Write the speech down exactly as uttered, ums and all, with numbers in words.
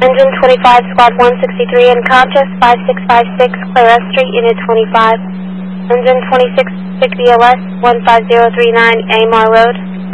Engine twenty-five, Squad one sixty-three in Comtest, five six five six, Clare Street, Unit twenty-five. Engine twenty-six, Sig B L S, one five zero three nine, Amar Road.